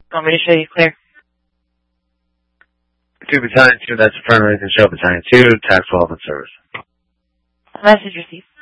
Want me to show you clear? 2 Battalion 2, that's affirmative. Can show Battalion 2, TAC 12 in service. Message received.